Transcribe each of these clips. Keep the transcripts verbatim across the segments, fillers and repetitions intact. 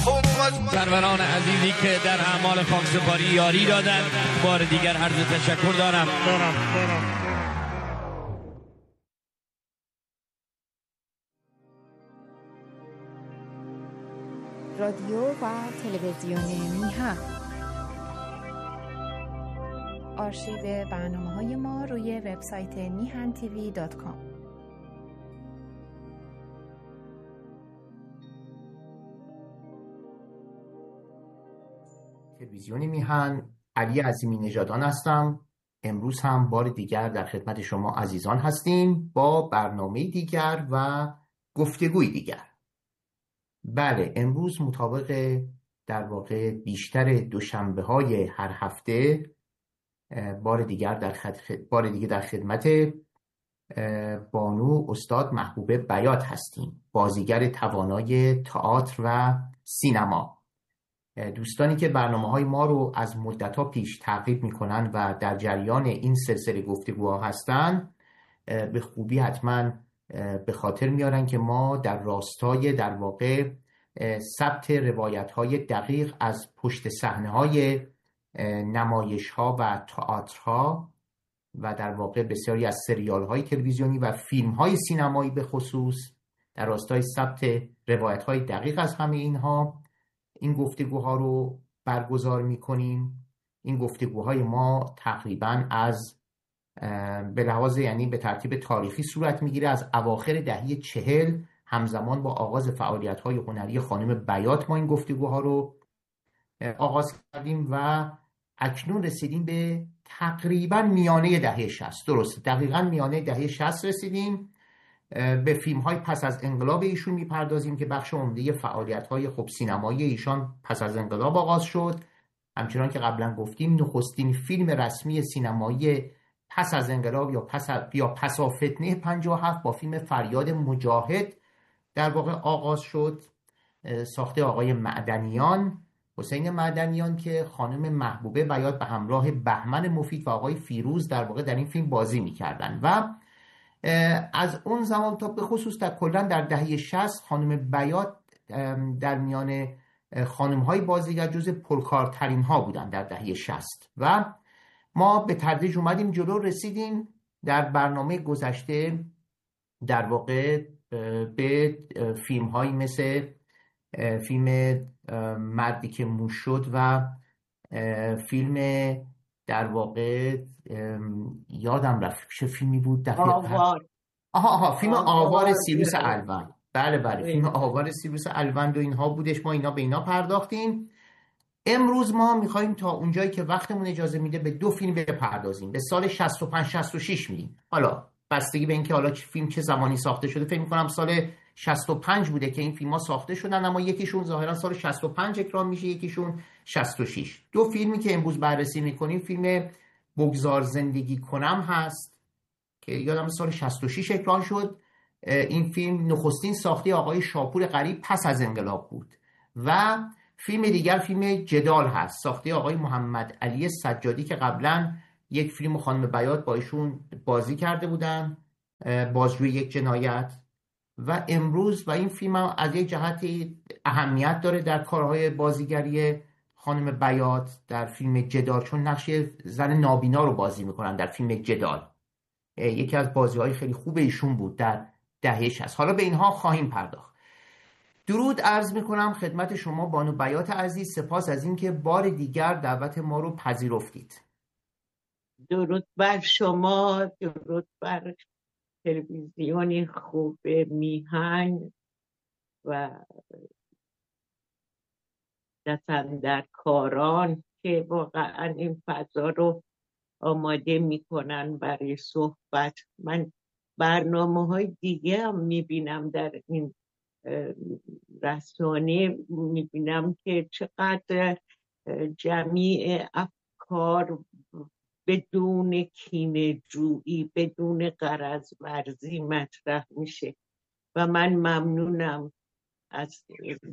سروران عزیزی که در اعمال خاکسپاری یاری دادن، بار دیگر عرض تشکر دارم. دارم دارم رادیو و تلویزیون میهن. آرشیو برنامه‌های ما روی وبسایت میهن تیوی دات کام. تلویزیون میهن، علی عظیمی نژادان هستم. امروز هم بار دیگر در خدمت شما عزیزان هستیم با برنامه دیگر و گفتگوی دیگر. بله، امروز مطابق در واقع بیشتر دوشنبه های هر هفته بار دیگر در خد... بار دیگر در خدمت بانو استاد محبوبه بیات هستیم، بازیگر توانای تئاتر و سینما. دوستانی که برنامه‌های ما رو از مدت‌ها پیش تعقیب می‌کنن و در جریان این سلسله گفتگوها هستن، به خوبی حتما به خاطر میارن که ما در راستای در واقع ثبت روایت‌های دقیق از پشت صحنه‌های نمایش‌ها و تئاترها و در واقع بسیاری از سریال‌های تلویزیونی و فیلم‌های سینمایی به خصوص در راستای ثبت روایت‌های دقیق از همه اینها این گفتگوها رو برگزار می‌کنیم. این گفتگوهای ما تقریباً از به لحاظ یعنی به ترتیب تاریخی صورت می‌گیره از اواخر دهه چهل، همزمان با آغاز فعالیت‌های هنری خانم بیات ما این گفتگوها رو آغاز کردیم و اکنون رسیدیم به تقریباً میانه دهه شصت. درسته، دقیقاً میانه دهه شصت رسیدیم. به فیلم‌های پس از انقلاب ایشون میپردازیم که بخش عمده فعالیت‌های خب سینمایی ایشان پس از انقلاب آغاز شد. همچنان که قبلا گفتیم نخستین فیلم رسمی سینمایی پس از انقلاب یا پس از یا پسا فتنه پنجاه و هفت با فیلم فریاد مجاهد در واقع آغاز شد، ساخته آقای معدنیان، حسین معدنیان که خانم محبوبه بیات به همراه بهمن مفید و آقای فیروز در واقع در این فیلم بازی می‌کردند. و از اون زمان تا به خصوص در کلا در دهه شصت خانم بیات در میان خانم‌های بازیگر جز پرکارترین ها بودن در دهه شصت و ما به تدریج اومدیم جلو، رسیدیم در برنامه گذشته در واقع به فیلم‌هایی مثل فیلم مردی که موش شد و فیلم در واقع یادم رفت چه فیلمی بود دفعه آوار آها آها فیلم آوار, آوار سیروس الوند. بله بله فیلم آوار سیروس الوند و اینها بودش. ما اینا به اینا پرداختیم. امروز ما میخوایم تا اونجایی که وقتمون اجازه میده به دو فیلم بپردازیم. به سال شصت و پنج شصت و شش میریم. حالا بستگی به اینکه حالا فیلم چه زمانی ساخته شده، فکر میکنم سال شصت و پنج بوده که این فیلم‌ها ساخته شدن، اما یکیشون ظاهرا سال شصت و پنج اکران میشه، یکیشون شصت و شش. دو فیلمی که امروز بررسی میکنیم فیلم بگذار زندگی کنم هست که یادم سال شصت و شش اکران شد. این فیلم نخستین ساخته آقای شاپور غریب پس از انقلاب بود. و فیلم دیگر فیلم جدال هست، ساخته آقای محمد علی سجادی که قبلا یک فیلم خانم بیات با ایشون بازی کرده بودن، بازجوی یک جنایت. و امروز و این فیلم هم از یک جهتی اهمیت داره در کارهای بازیگری خانم بیات در فیلم جدال، چون نقش زن نابینا رو بازی میکنن در فیلم جدال. یکی از بازی‌های خیلی خوب ایشون بود در دهه شصت. حالا به اینها خواهیم پرداخت. درود عرض میکنم خدمت شما بانو بیات عزیز. سپاس از اینکه بار دیگر دعوت ما رو پذیرفتید. درود بر شما، درود بر تلویزیونی خوب میهن و دست‌اندرکاران که واقعا این فضا رو آماده میکنن برای صحبت. من برنامه های دیگه هم میبینم در این رسانه، میبینم که چقدر جمیع افکار بدون کینه جویی، بدون غرض ورزی مطرح میشه و من ممنونم از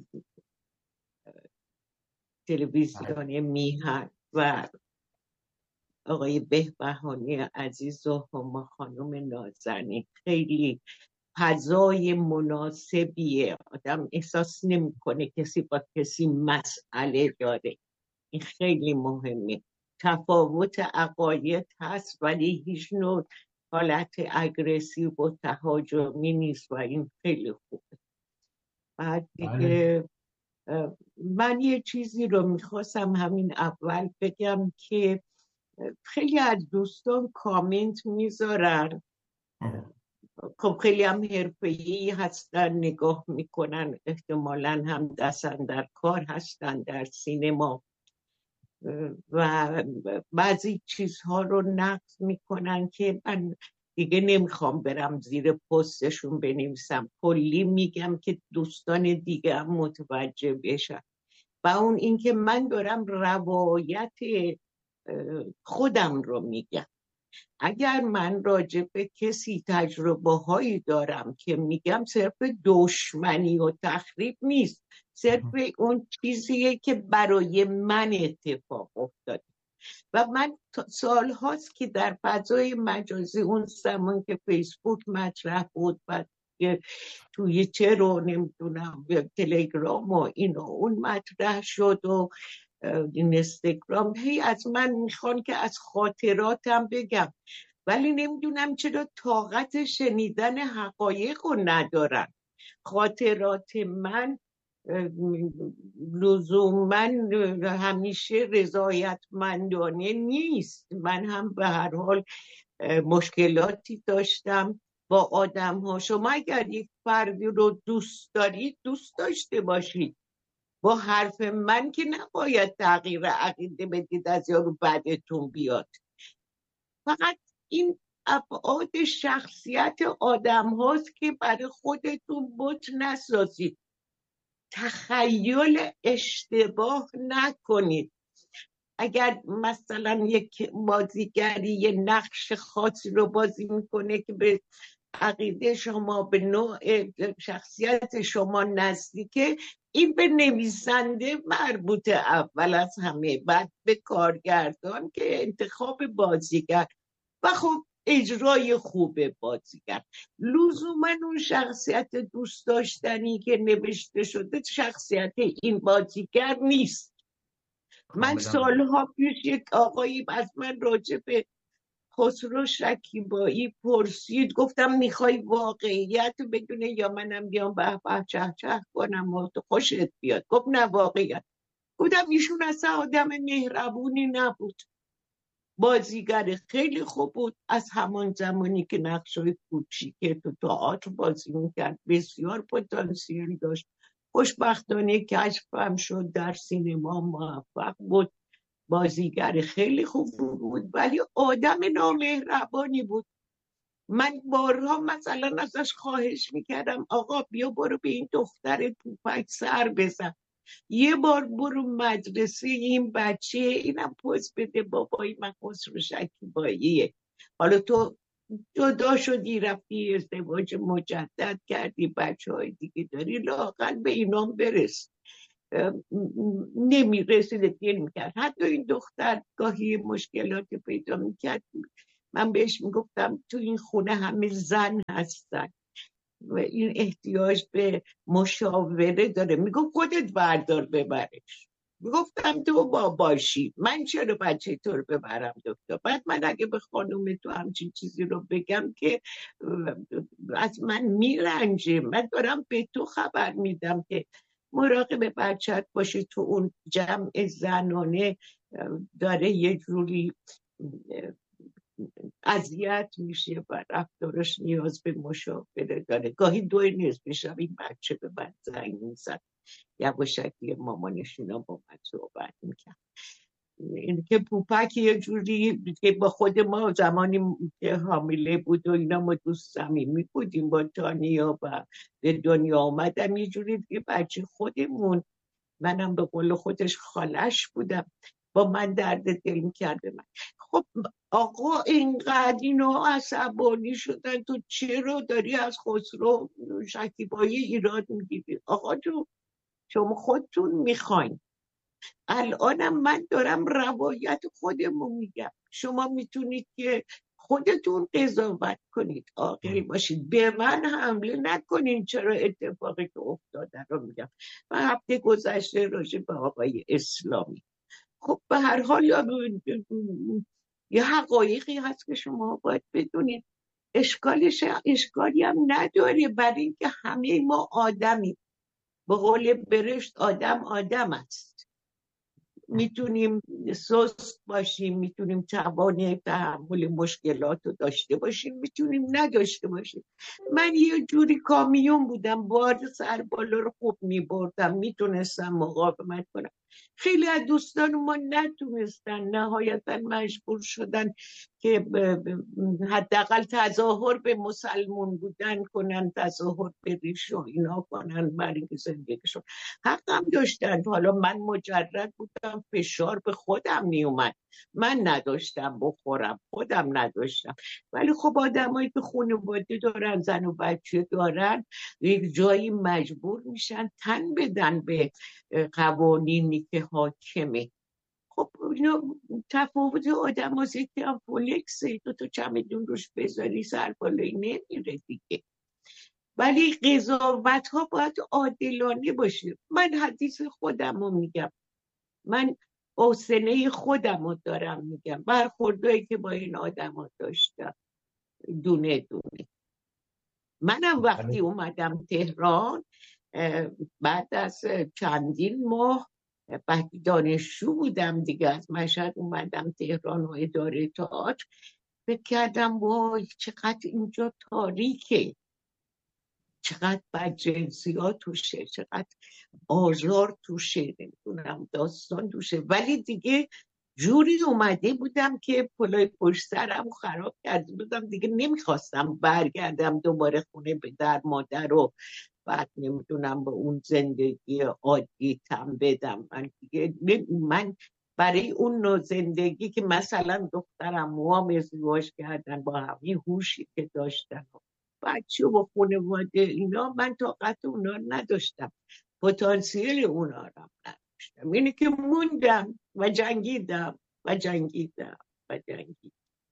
تلویزیون میهن و آقای بهبهانی عزیز و هما خانم نازنین. خیلی فضای مناسبیه، آدم احساس نمیکنه کسی با کسی مسئله داره. این خیلی مهمه. تفاوت عقاید هست ولی هیچ نوع حالت اگریسیو و تهاجمی نیست و این خیلی خوبه. بعد دیگه من یه چیزی رو میخواستم همین اول بگم که خیلی از دوستان کامنت میذارن، خب خیلی هم حرفه‌ای هستن، نگاه میکنن، احتمالاً هم دستن در کار هستن در سینما و بعضی چیزها رو نقد میکنن که من دیگه نمیخوام برم زیر پستشون بنویسم، کلی میگم که دوستان دیگه هم متوجه بشن. و اون اینکه من دارم روایت خودم رو میگم. اگر من راجع به کسی تجربه هایی دارم که میگم صرف دشمنی و تخریب نیست، صرف اون چیزیه که برای من اتفاق افتاده. و من سال هاست که در فضای مجازی، اون زمان که فیسبوک مطرح بود و توی چه رو نمیدونم تلگرام و این و اون مطرح شد و اینستاگرام، هی از من میخوان که از خاطراتم بگم ولی نمیدونم چرا طاقت شنیدن حقایق رو ندارن. خاطرات من لزوما همیشه رضایتمندانه نیست. من هم به هر حال مشکلاتی داشتم با آدم ها. شما اگر یک فردی رو دوست دارید دوست داشته باشید، با حرف من که نباید تغییر عقیده بدید از یارو بعدتون بیاد. فقط این ابعاد شخصیت آدم هاست که برای خودتون بت نسازید، تخیل اشتباه نکنید. اگر مثلا یک بازیگری یه نقش خاصی رو بازی میکنه که به عقیده شما، به نوع شخصیت شما نزدیکه، این به نویسنده مربوطه اول از همه، بعد به کارگردان که انتخاب بازیگر و خب اجرای خوب بازیگر. لزوما اون شخصیت دوست داشتنی که نوشته شده شخصیت این بازیگر نیست. من سالها پیش یک آقایی از من راجع به خسرو شکیبایی پرسید، گفتم میخوای واقعیت بدونه یا منم بیام به به چه چه کنم و تو خوشت بیاد؟ گفت نه واقعیت. گفتم ایشون اصلا آدم مهربونی نبود، بازیگر خیلی خوب بود، از همان زمانی که نقشای کوچیک تو تئاتر بازی میکرد بسیار پتانسیل داشت. خوشبختانه کشفم شد، در سینما موفق بود، بازیگر خیلی خوب بود ولی آدم نامهربانی بود. من بارها مثلا ازش خواهش میکردم آقا بیا برو به این دختر پوپک سر بزن، یه بار برو مدرسه این بچه، اینم پوز بده بابایی من خسرو شکیباییه، حالا تو جدا شدی رفتی ازدواج مجدد کردی بچه های دیگه داری، لااقل به اینام برس. نمیرسید دیر میکرد. حتی این دختر گاهی مشکلات پیدا میکرد، من بهش میگفتم تو این خونه همه زن هستن و این احتیاج به مشاوره داره، میگفت خودت بردار ببرش. میگفتم تو با باشی، من چرا بچه تو رو ببرم دکتر؟ بعد من اگه به خانم تو همچین چیزی رو بگم که از من میرنجه. من دارم به تو خبر میدم که مراقب بچت باشه، تو اون جمع زنانه داره یه جوری اذیت میشه و رفتارش نیاز به مشاوره داره. گاهی دوی نیست میشم این بچه به من زنگ میزد، یواشکی مامانشون با من صحبت میکرد. این که پوپک یه جوری که با خود ما زمانی که حامله بود و اینا ما دوست صمیمی بودیم با تانیا و به دنیا آمدم، یه جوری که بچه خودمون، منم به قول خودش خالش بودم، با من درد دل میکرد من. خب آقا اینقدر اینا عصبانی شدن، تو چرا داری از خسرو شکیبایی ایراد میگیری؟ آقا جو شما خودتون میخواین. الانم من دارم روایت خودمو میگم. شما میتونید که خودتون قضاوت کنید، عاقل باشید، به من حمله نکنین چرا اتفاقی که افتاده رو میگم. من هفته گذشته راجع به آقای اسلامی، خب به هر حال یه حقایقی هست که شما باید بدونید، اشکالش اشکالی هم نداره، برای اینکه همه ما آدمی، به قول برشت آدم آدم است، میتونیم سست باشیم، میتونیم توان تحمل مشکلات رو داشته باشیم، میتونیم نداشته باشیم. من یه جوری کامیون بودم، بار سر بالا رو خوب میبردم، میتونستم مقاومت کنم. خیلی از دوستان ما نتونستن، نهایتا مجبور شدن که حداقل تظاهر به مسلمون بودن کنن، تظاهر به ریش و اینا کنن برای زندگیشون. حقم داشتن. حالا من مجرد بودم، فشار به خودم میومد، من نداشتم بخورم، خودم نداشتم. ولی خب آدمایی که خانواده دارن، زن و بچه دارن، یک جایی مجبور میشن تن بدن به قوانینی که حاکمه. خب اینا تفاوت آدم ها زیتی هم فولکسه، دو تا چمدون روش بذاری سر بالایی نمیره دیگه. ولی قضاوت ها باید عادلانه باشه. من حدیث خودم رو میگم، من حوصله خودم رو دارم میگم، برخوردایی که با این آدم ها داشتم دونه دونه. منم وقتی اومدم تهران بعد از چندین ماه، بعد دانشجو بودم دیگه، از مشهد اومدم تهران و اداره تئاتر، فکر کردم وای چقدر اینجا تاریکه، چقدر بدجنسی‌ها توشه، چقدر آزار توشه، نمیدونم داستان توشه. ولی دیگه جوری اومده بودم که پلای پشت سرم خراب کرده بودم دیگه، نمیخواستم برگردم دوباره خونه به در مادر و بعد نمیدونم به اون زندگی عادی تم بدم. من دیگه من برای اون نوع زندگی که مثلا دخترم موام ازدواج کردن با همین هوشی که داشتن، بچه و خانواده اینا، من طاقت اونا نداشتم، پتانسیل اونا رو نداشتم. اینه که موندم و جنگیدم و جنگیدم و جنگیدم.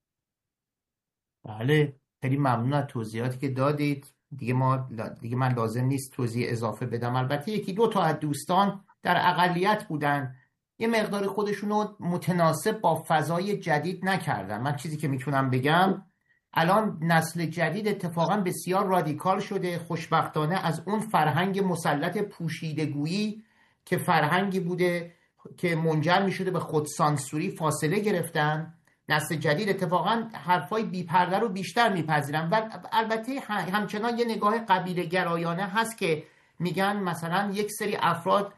بله، خیلی ممنون از توضیحاتی که دادید. دیگه ما دیگه من لازم نیست توضیح اضافه بدم. البته یکی دو تا از دوستان در اقلیت بودن، یه مقدار خودشون رو متناسب با فضای جدید نکردن. من چیزی که میتونم بگم الان نسل جدید اتفاقا بسیار رادیکال شده، خوشبختانه از اون فرهنگ مسلط پوشیدگویی که فرهنگی بوده که منجر میشده به خودسانسوری فاصله گرفتن. نسل جدید اتفاقا حرفای بی‌پرده رو بیشتر میپذیرن و البته همچنان یه نگاه قبیله گرایانه هست که میگن مثلا یک سری افراد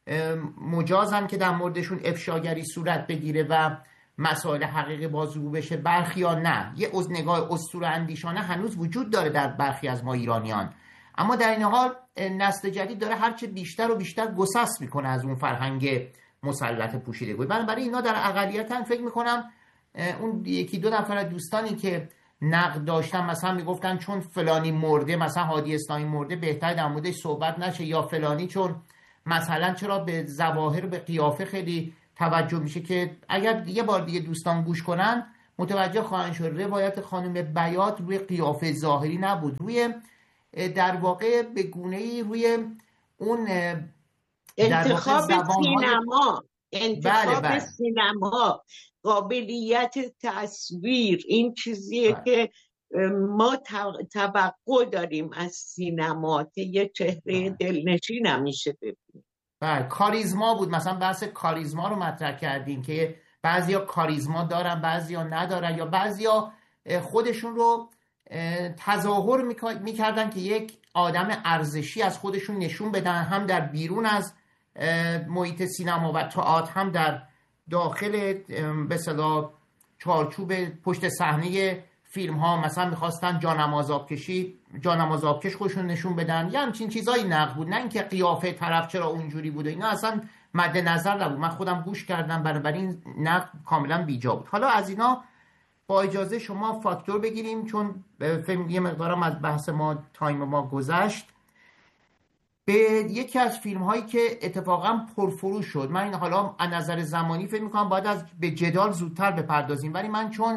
مجازن که در موردشون افشاگری صورت بگیره و مسائل حقیقی بازگو بشه، برخی ها نه. یه از نگاه اسطوره اندیشانه هنوز وجود داره در برخی از ما ایرانیان، اما در این حال نسل جدید داره هرچه بیشتر و بیشتر گسست میکنه از اون فرهنگ مسلط پوشیدگی. برای اینا در اقلیتن. فکر میکنم اون یکی دو نفر دوستانی که نقد داشتن مثلا میگفتن چون فلانی مرده، مثلا هادی اسلامی مرده، بهتر در موردش صحبت نشه، یا فلانی چون مثلا چرا به ظواهر به قیافه خیلی توجه میشه، که اگر یه بار دیگه دوستان گوش کنن متوجه خواهند شد روایت خانم بیات روی قیافه ظاهری نبود، روی در واقع به گونه‌ای روی اون انتخاب سینما، انتخاب بله بله. سینما، قابلیت تصویر، این چیزیه بله. که ما توقع داریم از سینما که یه چهره بله. دلنشین همیشه ببینیم. بله، کاریزما بود. مثلا بحث کاریزما رو مطرح کردیم که بعضیا کاریزما دارن، بعضیا ندارن، یا بعضیا خودشون رو تظاهر میکردن که یک آدم ارزشی از خودشون نشون بدن، هم در بیرون از محیط سینما و تئاتر، هم در داخل به اصطلاح چارچوب پشت صحنه فیلم ها. مثلا میخواستن جانماز آبکشی جانماز آبکش خودشون نشون بدن، یا همچین چیزایی نقد بود، نه اینکه قیافه طرف چرا اونجوری بود، اینا اصلا مد نظر نبود. من خودم گوش کردم، بنابراین نقد کاملا بیجا بود. حالا از اینا با اجازه شما فاکتور بگیریم، چون فیلم یه مقدارم از بحث ما تایم ما گذشت، به یکی از فیلم هایی که اتفاقا پرفروش شد. من این حالا از نظر زمانی فکر میکنم باید از به جدال زودتر بپردازیم، ولی من چون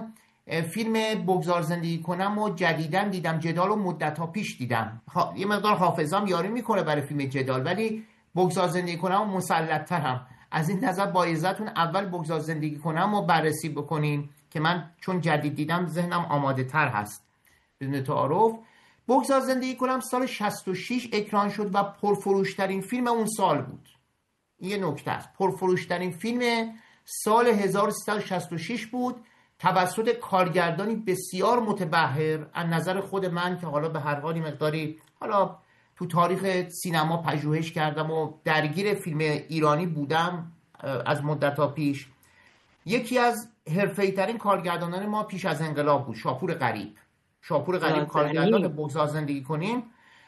فیلم بگذار زندگی کنم و جدیدن دیدم، جدال و مدت ها پیش دیدم. یه مقدار حافظم یاری میکنه برای فیلم جدال، ولی بگذار زندگی کنم و مسلط ترم. از این نظر با عزتون اول بگذار زندگی کنم و بررسی بکنیم که من چون جدید دیدم ذهنم آماده تر هست. بدون تعارف، بگذار زندگی کنم سال شصت و شش اکران شد و پرفروشترین فیلم اون سال بود. این یه نکته است. پرفروشترین فیلم سال هزار و سیصد و شصت و شش بود توسط کارگردانی بسیار متبحر از نظر خود من که حالا به هر حالی مقداری حالا تو تاریخ سینما پژوهش کردم و درگیر فیلم ایرانی بودم از مدت‌ها پیش. یکی از حرفه‌ای ترین کارگردانان ما پیش از انقلاب بود، شاپور غریب. شاپور غریب کارگردان بگذار زندگی کنیم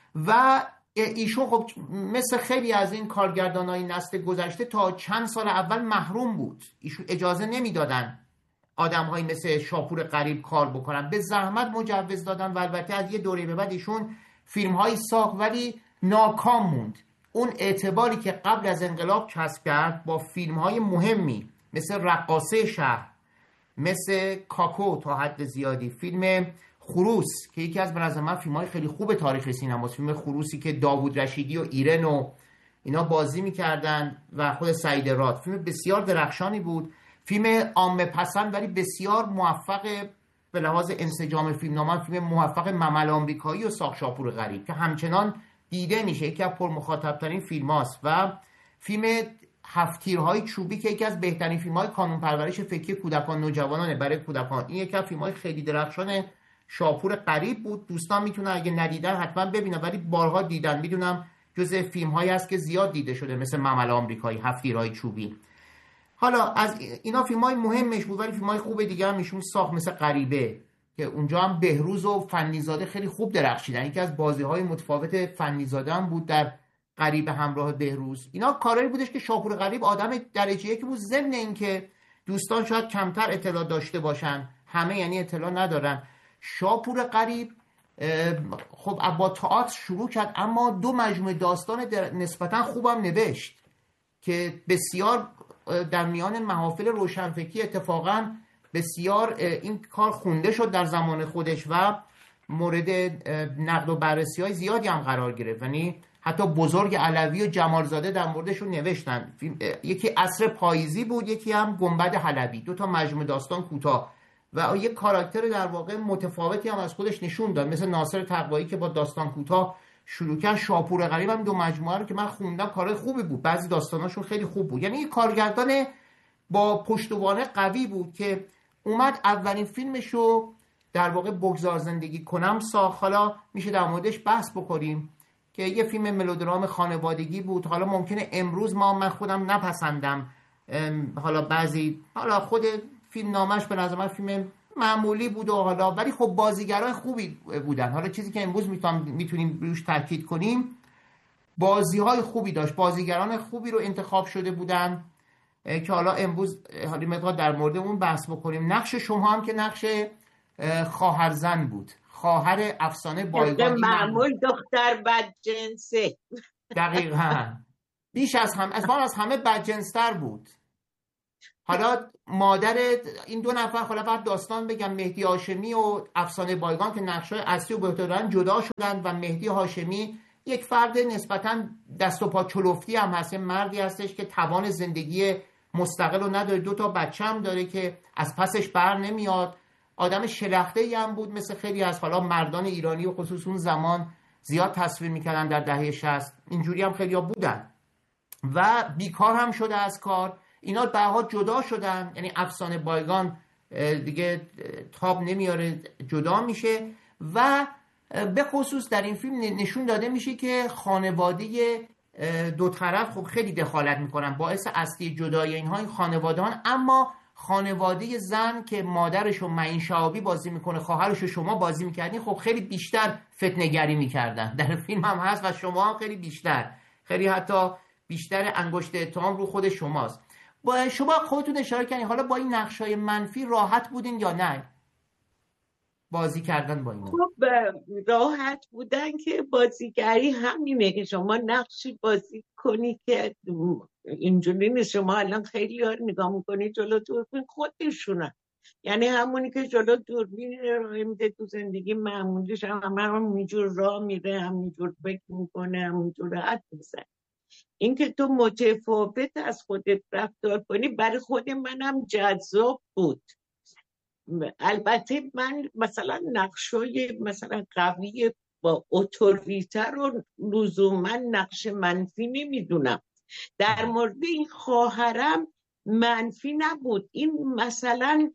و ایشون خب مثل خیلی از این کارگردانای نسل گذشته تا چند سال اول محروم بود. ایشون اجازه نمیدادن آدم‌هایی مثل شاپور غریب کار بکنن، به زحمت مجوز دادن و البته از یه دوره به بعد ایشون فیلم‌هایی ساخت ولی ناکام موند. اون اعتباری که قبل از انقلاب کسب کرد با فیلم‌های مهمی مثل رقاصه شهر، مثل کاکو تا حد زیادی، فیلم خروس که یکی از به نظر من فیلم‌های خیلی خوب تاریخ سینماست، فیلم خروسی که داوود رشیدی و ایرن و اینا بازی می‌کردن و خود سعید راد، فیلم بسیار درخشانی بود، فیلم عامه پسند ولی بسیار موفق به لحاظ انسجام فیلمنامه، فیلم موفق ممل آمریکایی و ساخت شاپور غریب که همچنان دیده میشه، یکی از پرمخاطب‌ترین فیلم‌هاست. و فیلم هفت تیرهای چوبی که یکی از بهترین فیلم‌های کانون پرورش فکری کودکان نوجوانانه برای کودکان، این یکی از فیلم‌های خیلی درخشان شاپور غریب بود. دوستان میتونن اگه ندیدن حتما ببینن، ولی بارها دیدن، میدونم جزء فیلم‌هایی است که زیاد دیده شده مثل ممل آمریکایی، هفت تیرهای چوبی. حالا از اینا فیلم‌های مهمش بود، ولی فیلم‌های خوب دیگه هم ایشون ساخت مثل غریبه که اونجا هم بهروز و فنیزاده خیلی خوب درخشیدن. یکی از بازی‌های متفاوت فنیزاده هم بود در غریبه همراه بهروز. اینا کارایی بودش که شاپور غریب آدم درجه یکی بود، ضمن اینکه دوستان شاید کمتر اطلاع داشته باشن، همه یعنی اطلاع ندارن، شاپور غریب خب با تئاتر شروع کرد اما دو مجموعه داستان نسبتا خوبم نوشت که بسیار در میان محافل روشنفکری اتفاقا بسیار این کار خونده شد در زمان خودش و مورد نقد و بررسی های زیادی هم قرار گرفت. یعنی حتی بزرگ علوی و جمالزاده در موردشون نوشتن. یکی عصر پاییزی بود، یکی هم گنبد حلبی، دو تا مجموعه داستان کوتاه و یک کاراکتر در واقع متفاوتی هم از خودش نشون داد، مثل ناصر تقوایی که با داستان کوتاه شروع کرد. شاپور غریب هم دو مجموعه رو که من خوندم کارای خوبی بود، بعضی داستاناشون خیلی خوب بود. یعنی یک کارگردان با پشتوانه قوی بود که اومد اولین فیلمشو در واقع بگذار زندگی کنم ساخت. حالا میشه در موردش بحث بکنیم که یه فیلم ملودرام خانوادگی بود. حالا ممکنه امروز ما من خودم نپسندم، حالا بعضی حالا خود فیلم نامش به نظر من فیلم معمولی بود و حالا ولی خب بازیگرای خوبی بودن. حالا چیزی که امروز میتونیم روش تاکید کنیم بازی‌های خوبی داشت، بازیگران خوبی رو انتخاب شده بودن که حالا امروز حالا مقدار در مورد اون بحث بکنیم. نقش شما هم که نقش خواهر زن بود، خواهر افسانه بایگان، معمول دختر بدجنسه. دقیقاً بیش از هم از از همه بدجنس‌تر بود. حالا مادر این دو نفر، حالا بعد داستان بگم، مهدی هاشمی و افسانه بایگان که نقش‌های اصلی و بهترین جدا شدن و مهدی هاشمی یک فرد نسبتاً دست و پا چلفتی هم هست، مردی هستش که توان زندگی مستقل رو نداره، دو تا بچه هم داره که از پسش بر نمیاد، آدم شلخته‌ای هم بود مثل خیلی از حالا مردان ایرانی و خصوص اون زمان زیاد تصویر می‌کردن در دهه شصت، اینجوری هم خیلی‌ها بودن و بیکار هم شده از کار. اینا بعدها جدا شدن، یعنی افسانه بایگان دیگه تاب نمیاره، جدا میشه و به خصوص در این فیلم نشون داده میشه که خانواده دو طرف خب خیلی دخالت میکنن، باعث اصلی جدای اینها این خانواده هان. اما خانواده زن که مادرش و معین شهابی بازی میکنه، خواهرش رو شما بازی میکردین، خب خیلی بیشتر فتنه‌گری میکردن. در فیلم هم هست و شما هم خیلی بیشتر، خیلی حتی بیشتر انگشت اتهام رو خود شماست. با شما خودتون اشاره کنید، حالا با این نقشای منفی راحت بودین یا نه بازی کردن با اینا؟ خب راحت بودن که بازیگری همینه که شما نقشی بازی کنی که اینجوری نیست. شما الان خیلی ها نگاه میکنی جلو تو خودشونن، یعنی همونی که جلو دوربین راه میده تو زندگی معمولیش هم همینجور راه میره، همینجور فکر میکنه، همینجور حد میزنه. این که تو متفاوت از خودت رفتار کنی برای خود منم جذاب بود. البته من مثلا نقشای مثلا قوی با اتوریته رو لزوما نقش منفی نمیدونم. در مورد این خواهرم منفی نبود. این مثلا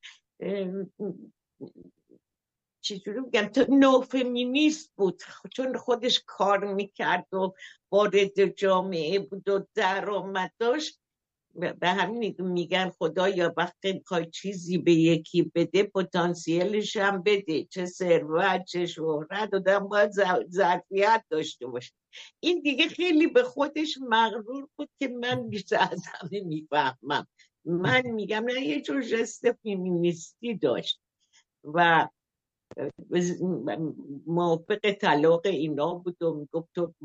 چجوری بگم، تو نوفمینیست بود، چون خودش کار میکرد و وارد جامعه بود و درآمد داشت. به همین میگن خدایا وقتی میخوای چیزی به یکی بده پتانسیلش هم بده، چه ثروت چه شهرت، آدم باید ظرفیت داشته باشه. این دیگه خیلی به خودش مغرور بود که من بیشتر از همه میفهمم. من میگم نه، یه جور جست فیمینیستی داشت و موافق طلاق اینا بود و میگفت تو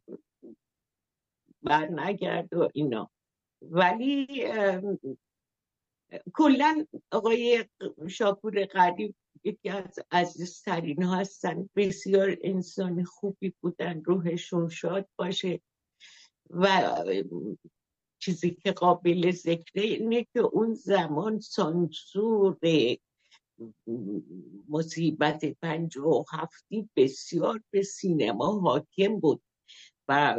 بر نگرد و اینا. ولی کلن آقای شاپور غریب یکی از عزیزترین ها هستن، بسیار انسان خوبی بودن، روحشون شاد باشه. و چیزی که قابل ذکره اینه که اون زمان سانسور مصیبت پنجاه و هفتی بسیار به سینما حاکم بود و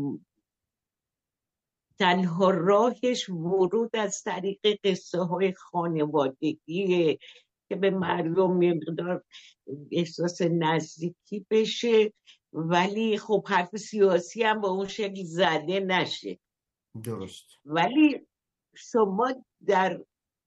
تنها راهش ورود از طریق قصه های خانوادگی که به مردم مقدار احساس نزدیکی بشه، ولی خب حرف سیاسی هم با اون شکل زده نشه. درست. ولی شما در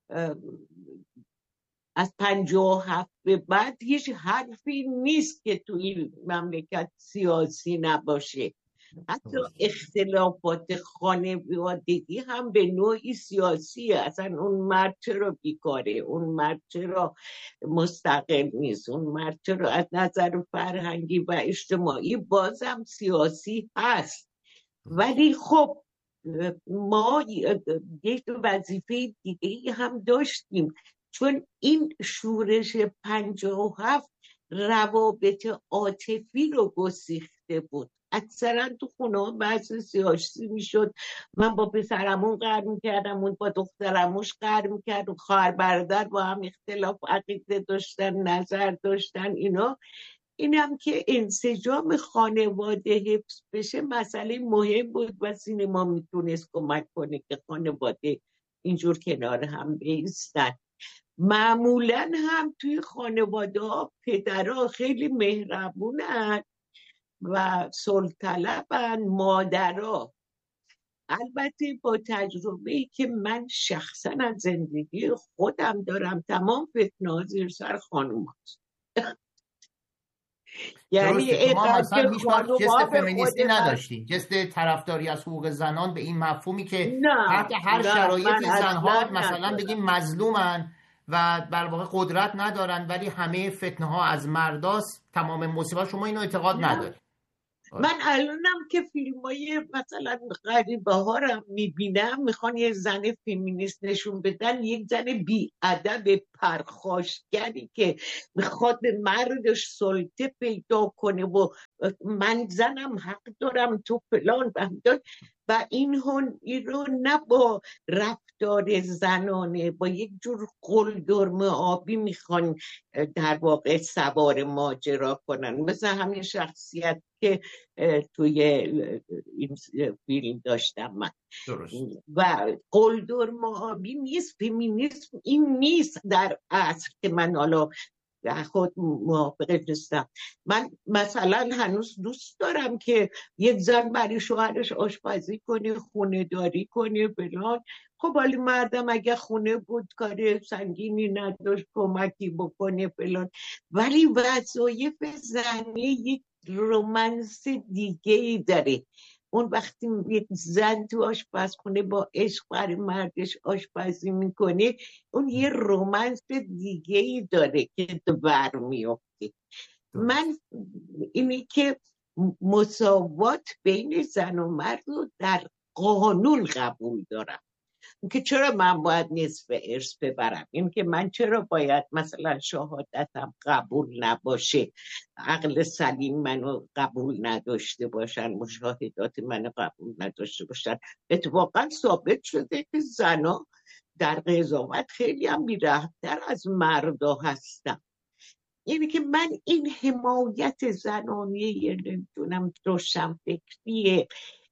از پنجاه و هفت به بعد هیچ حرفی نیست که توی مملکت سیاسی نباشه. حتی اختلافات خانوادگی هم به نوعی سیاسیه. اصلا اون مرد چرا بیکاره، اون مرد چرا مستقل نیست، اون مرد چرا از نظر فرهنگی و اجتماعی بازم سیاسی هست. ولی خب ما یک وظیفه دیگه هم داشتیم، چون این شورش پنجاه و هفت روابط عاطفی رو گسیخته بود. اکثرا تو خونه بحث سیاسی میشد. من با پسرمون قهر میکردم، اون با دخترموش قهر میکرد، و خواهر برادر با هم اختلاف عقیده داشتن، نظر داشتن. اینا اینم که انسجام خانواده حفظ بشه مسئله مهم بود و سینما میتونست کمک کنه که خانواده اینجور کنار هم بایستن. معمولا هم توی خانواده ها پدرها خیلی مهربونن و صلح طلبن، مادرها. البته با تجربه‌ای که من شخصا از زندگی خودم دارم، تمام فتنه‌ها زیر سر خانوم هست. یعنی ما مثلا هیچ وقت جست فمینیستی نداشتیم، جست طرفداری از حقوق زنان به این مفهومی که تحت هر شرایطی زنها مثلا بگیم مظلومن و بر واقع قدرت ندارن، ولی همه فتنه ها از مرداست، تمام مصیبت. شما اینو اعتقاد نداری؟ من الانم که فیلم های مثلا غریبه ها رو میبینم، میخوان یه زن فیمینیست نشون بدن، یک زن بی ادب پرخاشگری که میخواد به مردش سلطه پیدا کنه و من زنم حق دارم تو فلان و این هون این رو نه با رفتار زنانه، با یک جور قلدرم آبی میخوان در واقع سوار ماجرا کنن، مثل همین شخصیت که توی این فیلم داشتم من. درست. و قلدرم آبی نیست، فمینیسم این نیست در اصل که من حالا خود موافقه نیستم. من مثلا هنوز دوست دارم که یک زن برای شوهرش آشپزی کنه، خونه داری کنه فلان. خب ولی مردم اگه خونه بود کار سنگینی نداشت کمکی بکنه فلان، ولی وظایف زنی یک رومانس دیگه ای داره. اون وقتی یک زن تو آشپزخونه با عشق برای مردش آشپزی میکنه، اون یه رومانس دیگه ای داره که بر میفته. من اینی که مساوات بین زن و مرد رو در قانون قبول دارم، که چرا من باید نصف ارث ببرم، این که من چرا باید مثلا شهادتم قبول نباشه، عقل سلیم منو قبول نداشته باشن، مشاهدات منو قبول نداشته باشن. اتفاقا ثابت شده که زنا در قضاوت خیلی هم بی‌رحم‌تر از مردا هستن. یعنی که من این حمایت زنانیه نمیدونم روشن فکریه،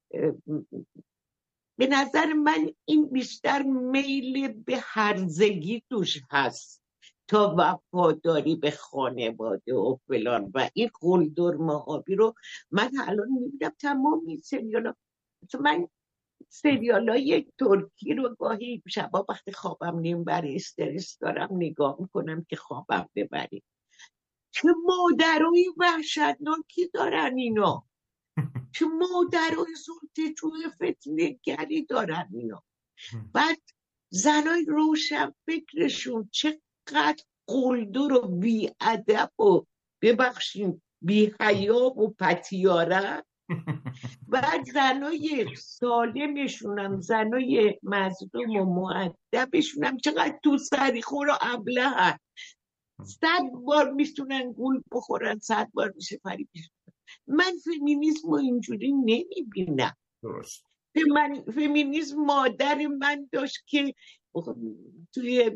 به نظر من این بیشتر میل به هرزگی توش هست تا وفاداری به خانواده و فلان. و این قلدر آبی رو من الان میبینم تمام این سریالا. من سریالای ترکی رو گاهی شبا وقتی خوابم نیم بره استرس دارم نگاه میکنم که خوابم ببریم. چه مادرای وحشتناکی دارن اینا، چه مادرای سلطه‌جوی فتنه‌گری دارن اینا. بعد زنای روشن فکرشون چقدر قلدر و بی‌ادب و ببخشین بی حیا و پتیاره. بعد زنای سالمشونم، زنای مظلوم و مؤدبشونم چقدر تو سریخور و ابله، صد بار میتونن گول بخورن، صد بار میشه فریب. من فمینیسم رو اینجوری نمیبینم. درست. من فمینیسم مادر من داشت که توی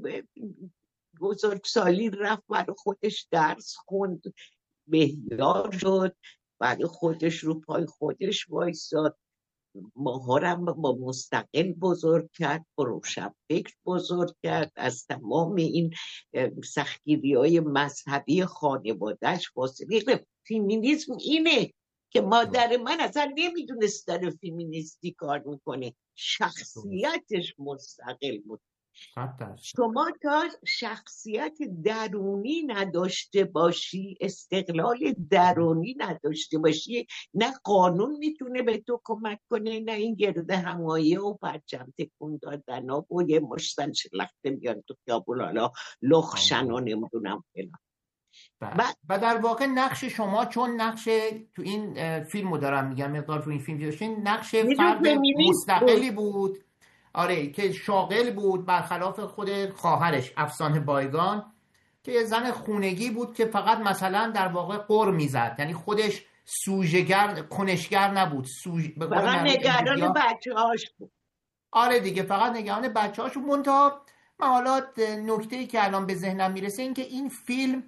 بزرگسالی رفت برای خودش درس خوند، بهیار شد، برای خودش رو پای خودش وایساد، ماهارم با مستقل بزرگ کرد، با روشن فکر بزرگ کرد، از تمام این سختگیری های مذهبی خانوادهش فاصله گرفت. فمینیسم اینه که مادر من اصلا نمیدونست داره فمینیستی کار میکنه، شخصیتش مستقل بود. شما تا شخصیت درونی نداشته باشی، استقلال درونی نداشته باشی، نه قانون میتونه به تو کمک کنه، نه این گرد همایی و پرچم تکون دادن و یه مشتن شلخته بیان تو خیابون حالا لخشن و نمیدونم فلان. و در واقع نقش شما، چون نقش تو این فیلمو دارم میگم، مقدار تو این فیلم داشتین، نقش فرد مستقلی بود. آره، که شاغل بود برخلاف خود خواهرش افسانه بایگان که یه زن خونگی بود که فقط مثلا در واقع قر میزد، یعنی خودش سوژه‌گر کنشگر نبود، سوژ... فقط نگران بچه‌هاش بود. آره دیگه، فقط نگران بچه‌هاش بود. منتها من حالا نکته‌ای که الان به ذهنم میرسه این که این فیلم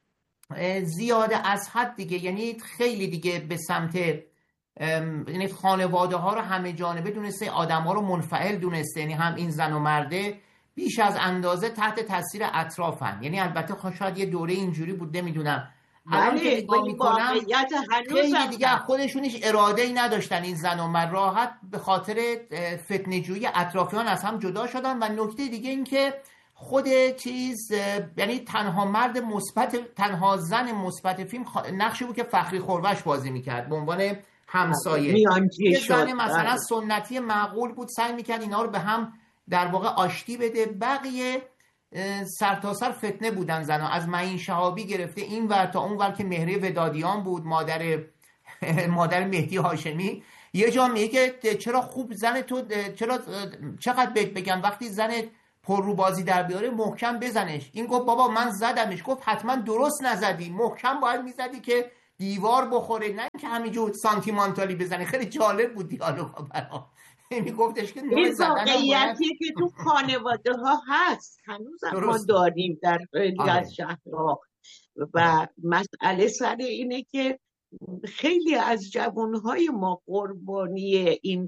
زیاده از حد دیگه، یعنی خیلی دیگه به سمت، یعنی خانواده ها رو همه جانبه دونسته، آدم ها رو منفعل دونسته، یعنی هم این زن و مرده بیش از اندازه تحت تاثیر اطرافن. یعنی البته شاید یه دوره اینجوری بود، نمیدونم، الان که نگاه میکنم خیلی دیگه خودشونش اراده ای نداشتن این زن و مرد، راحت به خاطر فتنه‌جویی اطرافیان از هم جدا شدن. و نکته دیگه این که خود چیز، یعنی تنها مرد مثبت، تنها زن مثبت فیلم نقشی بود که فخری خورش بازی میکرد به عنوان همسایه. یه زن مثلا سنتی معقول بود، سعی میکرد اینا رو به هم در واقع آشتی بده. بقیه سرتاسر سر فتنه بودن زنا، از معین شهابی گرفته این ور تا اون ور که مهریه ودادیان بود، مادر مادر مهدی هاشمی. یه جا میگه که چرا خوب زن تو، چرا چقدر بهت بگم وقتی زنت پر رو بازی در بیاره محکم بزنش. این گفت بابا من زدمش. گفت حتما درست نزدی، محکم باید میزدی که دیوار بخوره، نه که همینجور سانتیمانتالی بزنی. خیلی جالب بود دیالوگا برام. میگفتش که این واقعیتی که تو خانواده ها هست هنوز ما داریم در خیلی از شهرها. و مسئله سر اینه که خیلی از جوانهای ما قربانی این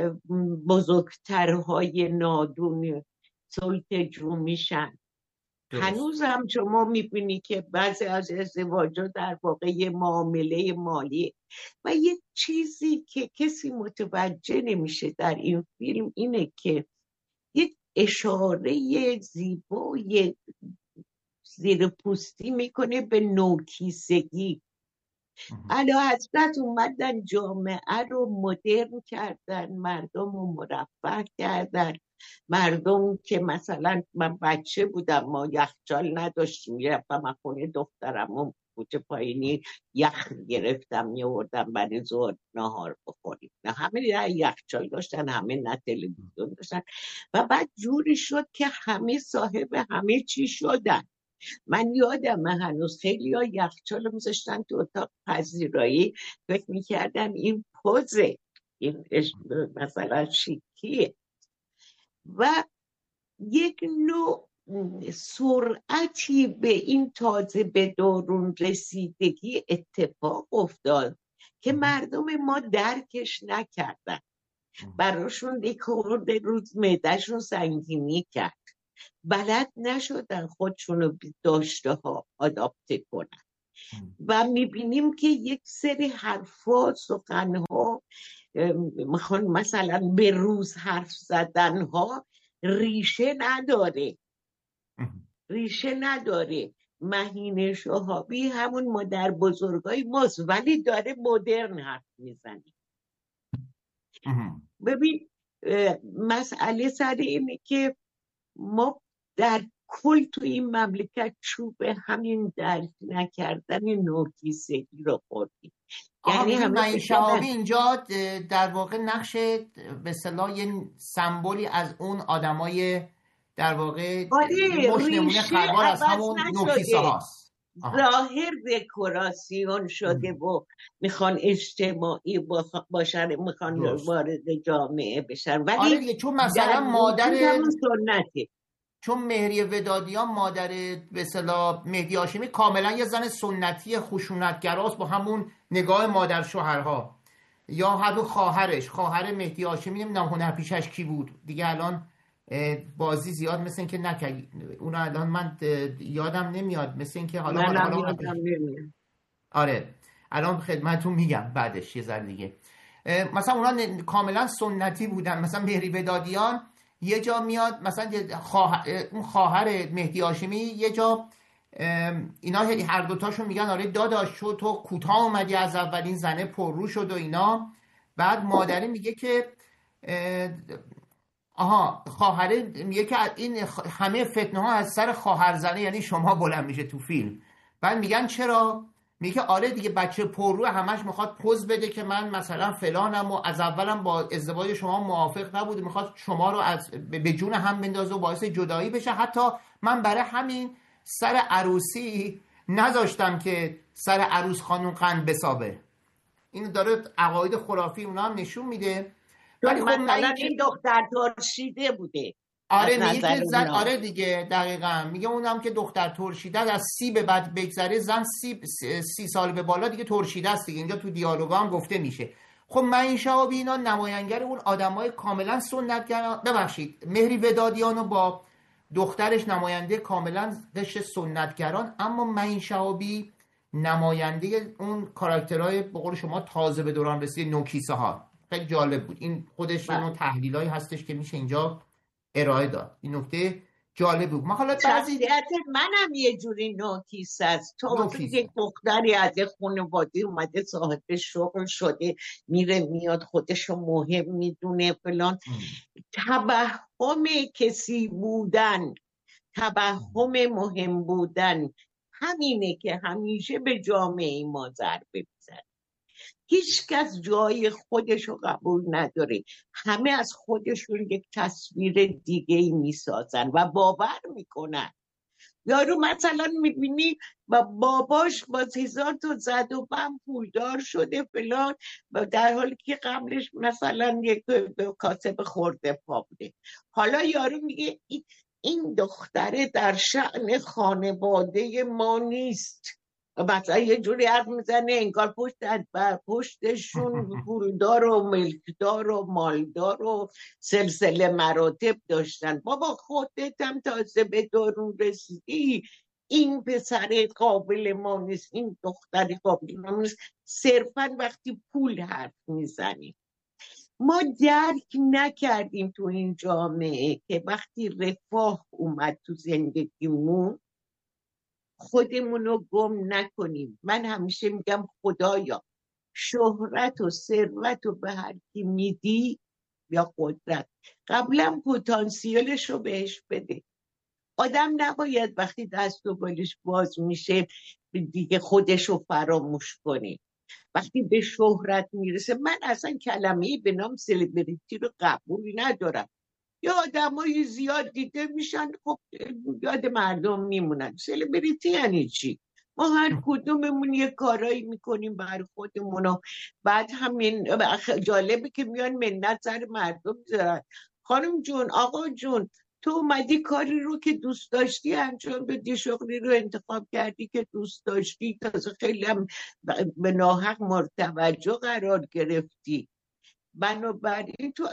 بزرگترهای نادون سلطه‌جو میشن. هنوز هم شما میبینی که بعضی از ازدواجات در واقع یه معامله مالی. و یه چیزی که کسی متوجه نمیشه در این فیلم اینه که یه اشاره زیبای زیر پوستی میکنه به نوکیسگی. اعلیحضرت اومدن جامعه رو مدرن کردن، مردم رو مرفه کردن. مردم که مثلا من بچه بودم، ما یخچال نداشتیم، میرفتم خونه دخترم و کوچه پایینی یخ گرفتم میوردم برای ظهر نهار بخوریم. نه همه نه یخچال داشتن، همه نه تلویزیون داشتن و بعد جوری شد که همه صاحب همه چی شدن. من یادم هنوز خیلی ها یخچال رو میذاشتن تو اتاق پذیرایی، فکر میکردم این پوزه، این مثلا شیکیه. و یک نوع سرعتی به این تازه به دورون رسیدگی اتفاق افتاد که مردم ما درکش نکردن. براشون یک خورده روز معده‌شون سنگینی کرد، بلد نشدن خودشونو به داشته ها آداپته کنن و میبینیم که یک سری حرفا سخنها میخوان مثلا به روز حرف زدن ها ریشه نداره ریشه نداره. مهین شهابی همون مادر بزرگای ماست ولی داره مدرن حرف میزنه. ببین مسئله سر اینه که ما در کل تو این مملکت چوب همین درک نکردن نوکیسگی رو خوردیم. یعنی همه شهابی اینجا در واقع نقش به اصطلاح یه سمبولی از اون آدمای در واقع مش نمونه خلوار از همون نوکیسه هاست. ظاهر دکوراسیون شده و میخوان اجتماعی باشن، میخوان وارد جامعه بشن، ولی آره دیگه، چون مثلا مادر سنتی، چون مهریه ودادیان مادر به اصطلاح مهدی هاشمی کاملا یه زن سنتی خشونتگراست با همون نگاه مادر شوهرها، یا همون خواهرش خواهر مهدی هاشمی نمیدونم هنرپیشش کی بود دیگه، الان بازی زیاد مثل این که نکرد اون الان من یادم نمیاد، مثل این که حالا من حالا یادم نمیاد. آره الان خدمتتون میگم بعدش یه ذره دیگه. مثلا اونا کاملا سنتی بودن. مثلا مهری ودادیان یه جا میاد مثلا خواهر اون خواهر مهدی هاشمی یه جا اینا هر دوتاشون میگن آره داداش شو تو کوتاه اومدی از اولین زنه پررو شد و اینا. بعد مادری میگه که آها خواهره میگه که این همه فتنه ها از سر خواهر زنه یعنی شما بلند میشه تو فیلم. بعد میگن چرا؟ میگه آره دیگه بچه پررو همش میخواد پوز بده که من مثلا فلانم و از اولم با ازدواج شما موافق نبوده، میخواد شما رو از به جون هم بندازه و باعث جدایی بشه. حتی من برای همین سر عروسی نذاشتم که سر عروس خانم قند بسابه. این داره عقاید خرافی اونا هم نشون میده. ولی خب مثلا این دختر ترشیده بوده. آره میگه که زن آره دیگه دقیقاً میگه اونم که دختر ترشیده از سی به بعد بگذره زن سی, سی سال به بالا دیگه ترشیده است دیگه. اینجا تو دیالوگا هم گفته میشه. خب معین شهابی اینا نماینگر اون آدمای کاملا سنتگرا، ببخشید مهری ودادیانو با دخترش نماینده کاملا قشر سنتگران، اما معین شهابی نماینده اون کاراکترهای به قول شما تازه به دوران رسیده نوکیسه ها. خیلی جالب بود. این خودش اون تحلیلایی هستش که میشه اینجا ارائه داد. این نکته جالب بود. من حالا بعضی منم یه جوری نوکیسه است. تو یک دختری از خانواده اومده صاحب شغل شده میره میاد خودشو مهم میدونه فلان، توهم کسی بودن، توهم مهم بودن همینه که همیشه به جامعه ما ضربه میزنه. هیچ کس جای خودشو قبول نداره، همه از خودشون یک تصویر دیگه میسازن و باور میکنن. یارو مثلا میبینی با باباش با هزار تا زد و بم پولدار شده فلان، در حالی که قبلش مثلا یک کاسب خورده پا بوده. حالا یارو میگه این دختره در شأن خانواده ما نیست. مثلا یه جوری حرف میزنه انگار پشت بر پشتشون پولدار و ملکدار و مالدار و سلسله مراتب داشتن. بابا خودت هم تازه به دورون رسیدی، این پسر قابل ما نیست، این دختر قابل ما نیست. صرفا وقتی پول حرف میزنی. ما درک نکردیم تو این جامعه که وقتی رفاه اومد تو زندگیمون خودمونو گم نکنیم. من همیشه میگم خدایا شهرت و ثروت و به هر کی میدی یا قدرت قبلا پتانسیلش رو بهش بده. آدم نباید وقتی دست و بالش باز میشه دیگه خودشو فراموش کنه. وقتی به شهرت میرسه، من اصلا کلمه‌ای به نام سلبریتی رو قبول ندارم. یا آدمای زیاد دیده میشن، خب یاد مردم میمونن. سلبریتی یعنی چی؟ ما هر کدوممون یه کارایی میکنیم بر خودمون و بعد همین جالبه که میان منت سر مردم میذارن. خانم جون، آقا جون، تو اومدی کاری رو که دوست داشتی انجام بدی، شغلی رو انتخاب کردی که دوست داشتی، تازه خیلی هم به ناحق مرتوجه قرار گرفتی. بنابراین تو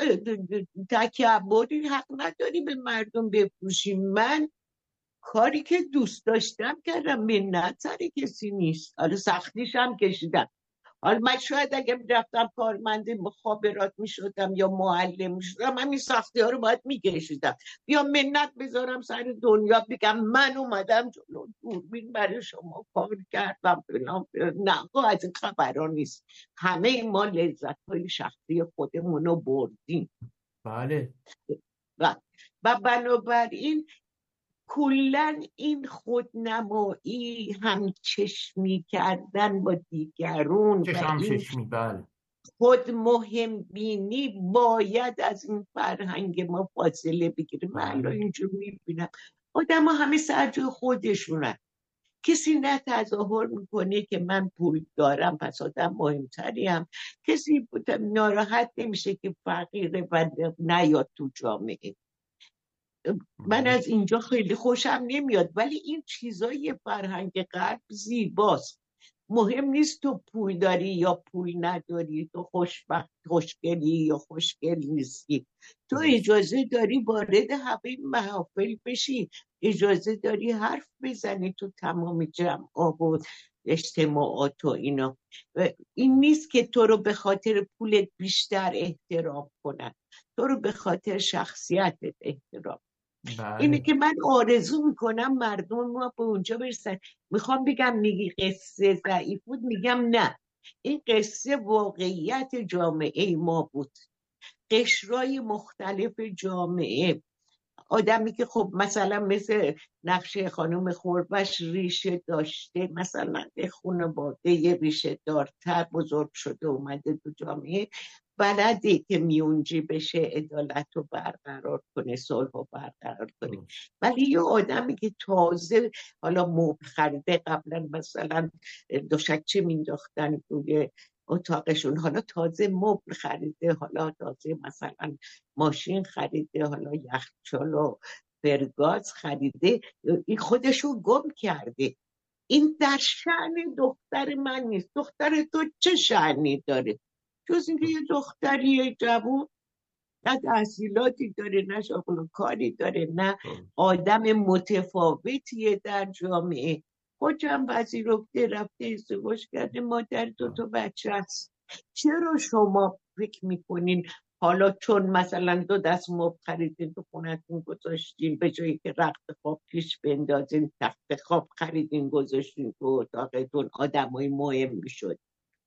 تکبری حق نداری به مردم بفروشی. من کاری که دوست داشتم کردم، منت سر کسی نیست. حالا سختیش هم کشیدم. حالا من شاید اگه رفتم کارمند مخابرات می شدم یا معلم می شدم، همین سختی ها رو باید می کشیدم. بیا منت بذارم سر دنیا بگم من اومدم جلو دوربین برای شما کار کردم فلان فلان. نه، از این خبرها نیست. همه ما لذت های شخصی خودمون رو بردیم. بله. و, و بنابراین کلن این خودنمایی، همچشمی کردن با دیگرون و این بله. خود مهم بینی باید از این فرهنگ ما فاصله بگیره. من الان اینجور میبینم آدم ها همه سر جای خودشونن. کسی نه تظاهر میکنه که من پول دارم پس آدم مهمتریم، کسی ناراحت نمیشه که فقیره و نیاد تو جامعه. من از اینجا خیلی خوشم نمیاد، ولی این چیزای فرهنگ غرب زیباست. مهم نیست تو پول داری یا پول نداری، تو خوشبخت خوشگلی یا خوشگل نیستی. تو اجازه داری وارد همه محافل بشی، اجازه داری حرف بزنی تو تمام جمع‌ها و اجتماعات و اینا. این نیست که تو رو به خاطر پولت بیشتر احترام کنن، تو رو به خاطر شخصیتت احترام. بله. اینه که من آرزو میکنم مردم ما به اونجا برسن. میخوام بگم میگی قصه ضعیف بود، میگم نه، این قصه واقعیت جامعه ما بود. قشرهای مختلف جامعه، آدمی که خب مثلا مثل نقشه خانم خوربش ریشه داشته، مثلا خانواده یه ریشه دارتر بزرگ شده اومده تو جامعه، بلده که میونجی بشه عدالت رو برقرار کنه، صلح رو برقرار کنه. ولی یه آدمی که تازه حالا مبل خریده، قبلا مثلا دوشکچه مینداختن توی اتاقشون، حالا تازه مبل خریده، حالا تازه مثلا ماشین خریده، حالا یخچال و فرگاز خریده، این خودشو گم کرده. این در شأن دختر من نیست. دختر تو چه شأنی داره جز اینکه یه دختری جوون نه تحصیلاتی داره، نه شغل و کاری داره، نه آدم متفاوتیه در جامعه. خودم پذیرفته رفته ازدواج کرده، مادر دو تا بچه هست. چرا شما فکر میکنین حالا چون مثلا دو دست مبل خریدین تو خونتون گذاشتین، به جایی که رخت خواب پیش بندازین تخت خواب خریدین گذاشتین تو اتاقتون، آدمای مهم میشد؟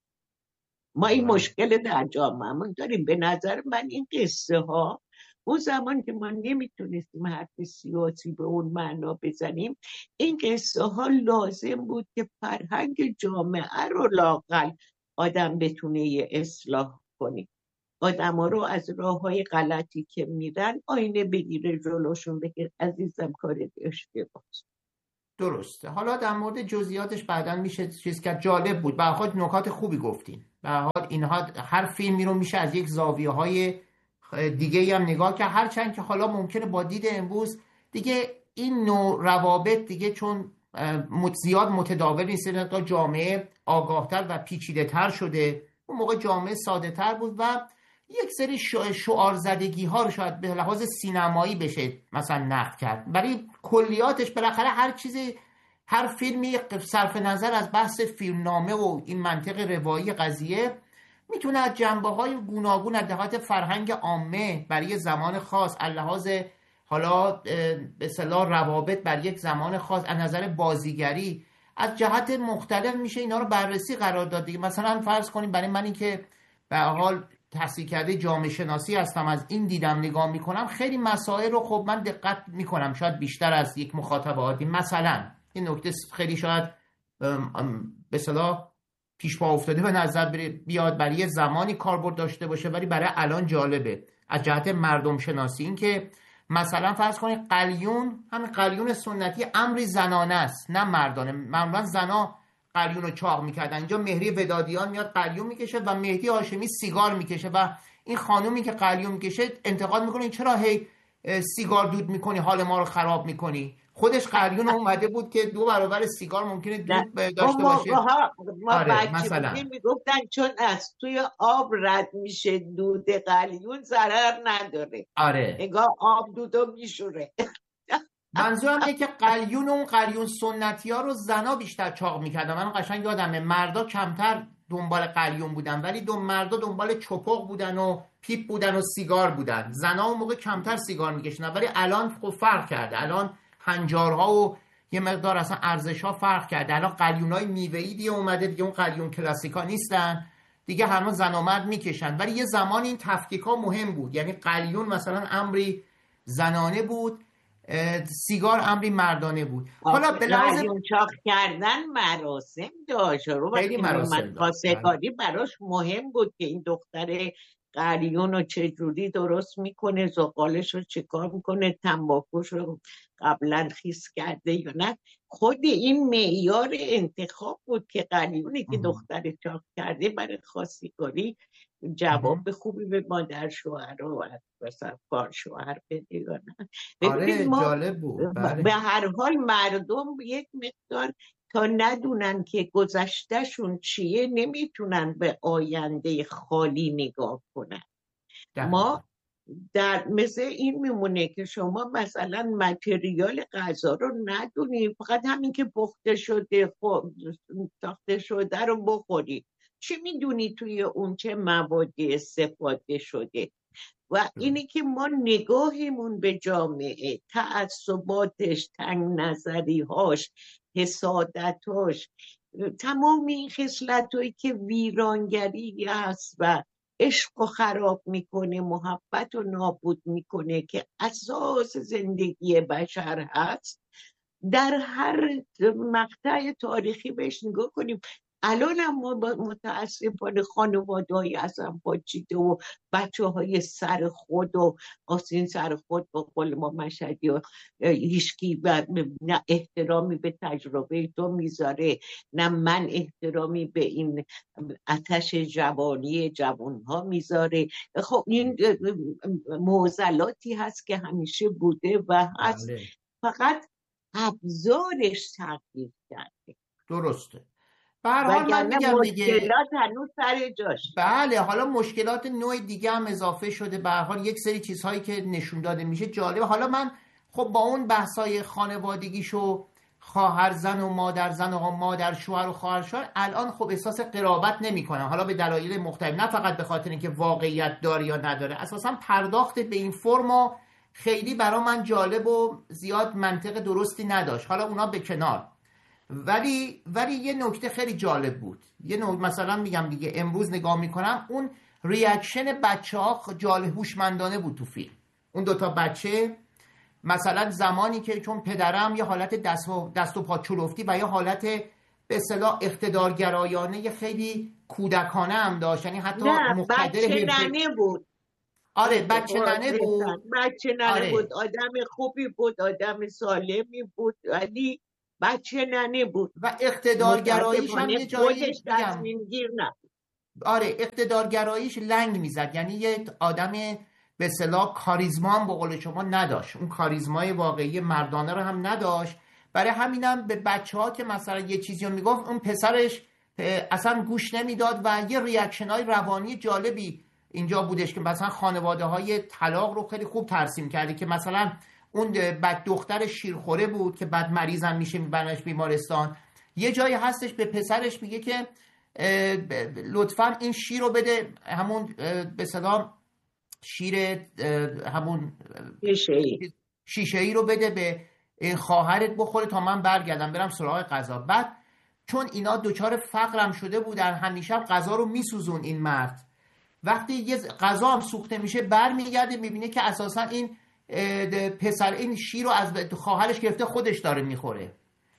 ما این مشکل در جامعه‌مون داریم. به نظر من این قصه ها اون زمان که ما نمیتونستیم حرف سیاسی به اون معنا بزنیم، این قصه ها لازم بود که فرهنگ جامعه رو لااقل آدم بتونه یه اصلاح کنه. آدم ها رو از راه های غلطی که میرن آینه بگیره جلوشون، بگیر عزیزم کارت اشتباه. درسته. حالا در مورد جزئیاتش بعداً میشه چیز که جالب بود. به هر حال نکات خوبی گفتین. به هر حال اینها هر فیلمی رو میشه از یک زاویه‌های دیگه هم نگاه کرد، هرچند که حالا ممکنه با دید امروز دیگه این نوع روابط دیگه چون زیاد متداول نیست، تا جامعه آگاهتر و پیچیده‌تر شده. اون موقع جامعه ساده‌تر بود و یک سری شعار زدگی ها رو شاید به لحاظ سینمایی بشه مثلا نقد کرد، ولی کلیاتش بالاخره هر چیزی، هر فیلمی صرف نظر از بحث فیلمنامه و این منطق روایی قضیه میتونه از جنبه های گوناگون از جهت فرهنگ عامه برای زمان خاص، از لحاظ حالا به اصطلاح روابط بر یک زمان خاص، از نظر بازیگری، از جهت مختلف میشه اینا رو بررسی قرار داد دیگه. مثلا فرض کنیم برای من این که به هر حال تحصیل کرده جامعه شناسی هستم، از این دیدم نگاه میکنم خیلی مسائل رو خب من دقت میکنم، شاید بیشتر از یک مخاطب عادی. مثلا این نکته خیلی شاید به اصطلاح پیش پا افتاده به نظر بیاد، برای یه زمانی کاربرد داشته باشه ولی برای الان جالبه از جهت مردم شناسی. این که مثلا فرض کنید قلیون، همین قلیون سنتی امری زنانه است نه مردانه. معمولا زنا قلیون رو چاق میکردن. اینجا مهری ودادیان میاد قلیون میکشه و مهدی هاشمی سیگار میکشه و این خانومی که قلیون میکشه انتقاد میکنه چرا هی سیگار دود میکنی، حال ما رو خراب میکنی. خودش قلیون اومده بود که دو برابر سیگار ممکنه دود داشته باشه. ما, ما آره بچه مثلا میگفتن چون از توی آب رد میشه دود قلیون ضرر نداره. آره نگاه آب دودو میشوره. منظورم اینه که قلیون و اون قلیون سنتی ها رو زنا بیشتر چاق میکردن. من قشنگ یادمه مردا کمتر دنبال قلیون بودن ولی دو مردا دنبال چپق بودن و پیپ بودن و سیگار بودن. زنا اون موقع کمتر سیگار میکشن ولی الان خب فرق کرده. الان هنجارها و یه مقدار اصلا ارزش‌ها فرق کرده. الان قلیونای میوه‌ای دیگه اومده دیگه، اون قلیون کلاسیکا نیستن دیگه، همه زن و مرد میکشن. ولی یه زمان این تفکیک‌ها مهم بود، یعنی قلیون مثلا امری زنانه بود، سیگار امری مردانه بود. حالا به لحاظ چاق کردن مراسم داشت، رو خیلی مراسم خواستگاری براش مهم بود که این دختر قلیون رو چجوری درست میکنه، زغالش رو چیکار میکنه، تنباکوش رو قبلا خیس کرده یا نه. خود این معیار انتخاب بود که قلیونی که دختر چاق کرده برای خواستگاری جواب خوبی به مادر شوهر و مثلا کار شوهر بده یا نه. آره جالب بود. بله. به هر حال مردم یک مقدار تا ندونن که گذشتهشون چیه نمیتونن به آینده خالی نگاه کنن. ده. ما در مثل این میمونه که شما مثلا متریال غذا رو ندونید، فقط همین که پخته شده ساخته شده رو بخورید. چی میدونی توی اون چه موادی استفاده شده؟ و اینی که ما نگاهمون به جامعه، تعصباتش، تنگ نظریهاش، حسادتاش، تمام این خصلتایی که ویرانگری هست و عشق رو خراب میکنه، محبت رو نابود میکنه که اساس زندگی بشر هست، در هر مقطع تاریخی بهش نگاه کنیم. الان هم ما متاسفانه خانواده‌های از هم پاچیده و بچه های سر خود و آسین سر خود با قول ما مشهدی و هیچکی نه احترامی به تجربه تو میذاره نه من احترامی به این آتش جوانی جوانها میذاره. خب این معضلاتی هست که همیشه بوده و هست، فقط ابزارش تغییر کرده. درسته. به هر حال من میگم مشکلات هنوز سر جاش. بله، حالا مشکلات نوع دیگه هم اضافه شده. به هر حال یک سری چیزهایی که نشون داده میشه جالبه. حالا من خب با اون بحثای خانوادگیشو خواهر زن و مادر زن و مادر شوهر و خواهر شوهر الان خب احساس قرابت نمیکنم، حالا به دلایل مختلف، نه فقط به خاطر اینکه واقعیت داره یا نداره. اساسا پرداخت به این فرم خیلی برای من جالب و زیاد منطق درستی نداشت. حالا اونا به کنار، ولی ولی یه نکته خیلی جالب بود. یه نکته مثلا میگم دیگه، امروز نگاه میکنم اون ریاکشن بچه ها جالب هوشمندانه بود تو فیلم. اون دوتا بچه مثلا زمانی که چون پدرم یه حالت دست و, دست و پا چلفتی و یه حالت به اصطلاح اقتدارگرایانه خیلی کودکانه هم داشت، یعنی حتی مقتدر بچه ننه بود. آره بچه ننه بود. بچه ننه آره. بود، آدم خوبی بود، آدم سالمی بود، ولی بچه ننه بود و اقتدارگراییش هم یه جایی گیر نه. آره اقتدارگراییش لنگ میزد، یعنی یه آدم به اصطلاح کاریزما هم به قول شما نداشت، اون کاریزمای واقعی مردانه رو هم نداشت. برای همینم به بچه ها که مثلا یه چیزی رو میگفت اون پسرش اصلا گوش نمیداد و یه ریاکشن های روانی جالبی اینجا بودش که مثلا خانواده های طلاق رو خیلی خوب ترسیم کرده که مثلا اون بد دختر شیرخوره بود که بعد مریضم میشه میبرنش بیمارستان. یه جایی هستش به پسرش میگه که لطفاً این شیر رو بده، همون به صدا شیر همون شیشه ای رو بده به خواهرت بخوره تا من برگردم برم سراغ غذا. بعد چون اینا دوچار فقرم شده بودن همیشه غذا رو میسوزون این مرد، وقتی یه غذا هم سوخته میشه برمیگرده میبینه که اساسا این پسر این شیر رو از خواهرش گرفته خودش داره میخوره.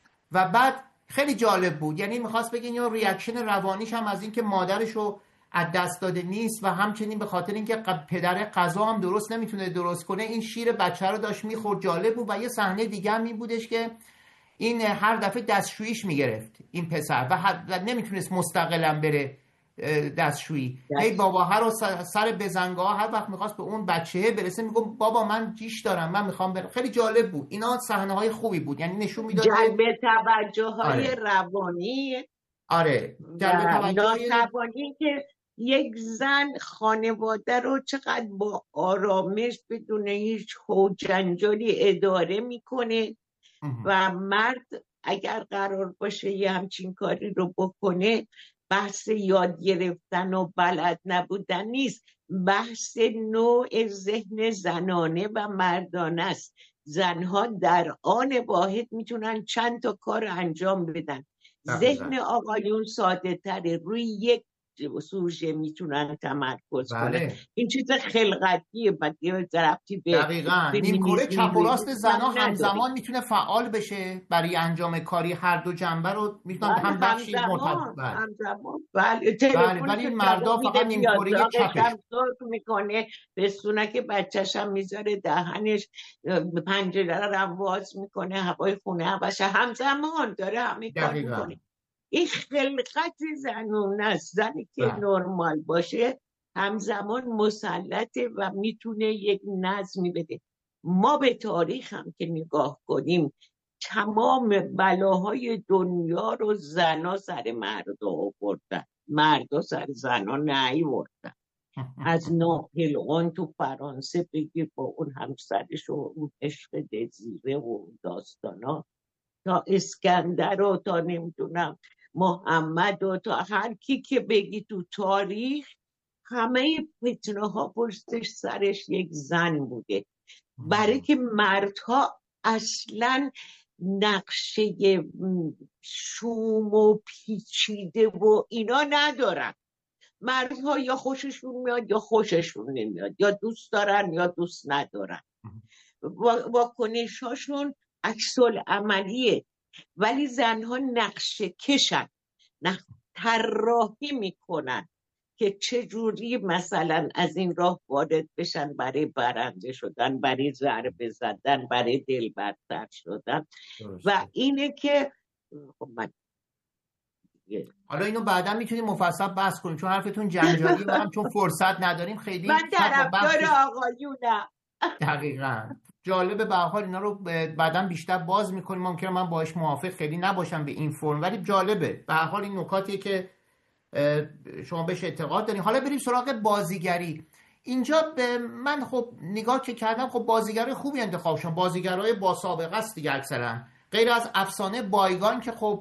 و بعد خیلی جالب بود، یعنی میخواست بگه یا ریاکشن روانیش هم از این که مادرش رو از دست داده نیست و همچنین به خاطر اینکه پدر غذا هم درست نمیتونه درست کنه این شیر بچه رو داشت میخورد. جالب بود. و یه صحنه دیگه هم این بودش که این هر دفعه دستشوییش میگرفت این پسر و نمیتونست مستقلا بره دستشویی. هی بابا هر رو سر بزنگاه هر وقت میخواست به اون بچهه برسه میگم بابا من جیش دارم من میخوام برم. خیلی جالب بود. اینا صحنه های خوبی بود، یعنی نشون میداد جلب توجه های آره. روانی آره جلب توجه روانی که یک زن خانواده رو چقدر با آرامش بدون هیچ هوجنجالی اداره میکنه و مرد اگر قرار باشه یه همچین کاری رو بکنه بحث یاد گرفتن و بلد نبودن نیست، بحث نوع ذهن زنانه و مردانه است. زنها در آن واحد میتونن چند تا کار انجام بدن. ذهن آقایون ساده تره، روی یک سوژه میتونن تمرکز بله. کنن. این چیز خلقتیه، بدیه ربطی به دقیقاً نیمکره چپ و راست زنا همزمان میتونه فعال بشه برای انجام کاری. هر دو جنبه رو میتونن بله. هم بخشی مرتبط همزمان بله بله ولی مردا فقط نیمکره چپش میکنه، به سونک بچه‌ش هم میذاره دهنش، پنجره رو باز میکنه، هوای خونه هواش همزمان داره همین کار میکنه. این خلقت زنونه است. زنی که نرمال باشه همزمان مسلطه و میتونه یک نظمی بده. ما به تاریخ هم که نگاه کنیم تمام بلاهای دنیا رو زنا سر مردا آوردن، مردا سر زنا نیاوردن. از ناپلئون تو فرانسه بگیر با اون همسرش و اون عشق دزیره و داستانا، تا اسکندر و تا نمیدونم محمد و تا هر کی که بگی تو تاریخ همه فتنه ها پشتش سرش یک زن بوده. برای که مردها اصلا نقشه شوم و پیچیده و اینا ندارن. مردها یا خوششون میاد یا خوششون نمیاد، یا دوست دارن یا دوست ندارن. واکنش هاشون عکس العملیه. ولی زنها نقشه کشن، نقشه طراحی میکنن که چجوری مثلا از این راه وارد بشن برای برنده شدن، برای ضربه زدن، برای دلبرتر شدن. و اینه که خب من حالا اینو بعدا میتونیم مفصل بحث کنیم چون حرفتون جنجالی منم چون فرصت نداریم خیلی. من طرفدار آقایونم. دقیقاً جالبه. به هر حال اینا رو بعداً بیشتر باز میکنیم. ممکنه من باهاش موافق خیلی نباشم به این فرم، ولی جالبه. به هر حال این نکاتیه که شما بهش اعتقاد دارین. حالا بریم سراغ بازیگری. اینجا به من خب نگاه که کردم خب بازیگرای خوبی انتخاب شدن، بازیگرای با سابقه است دیگه اکثرا، غیر از افسانه بایگان که خب